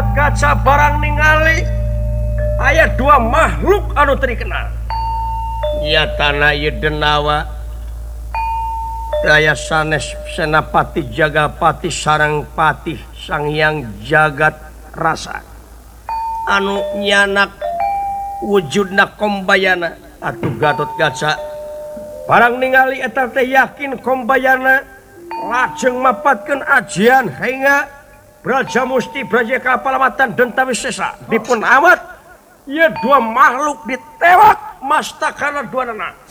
kaca barang ningali aya dua makhluk anu terkenal ya tanah Yedenawa daya sanes Senapati Jagapati Sarangpati Sang Hyang Jagat Rasa anu nyanak wujudna kombayana atuh Gatotkaca barang ningali eta teh yakin kombayana lajeng mapatkeun ajian hingga Braja Musti Braja Kapalamatan Dentawisesa dipun amat ieu dua makhluk ditewak mastakana duanana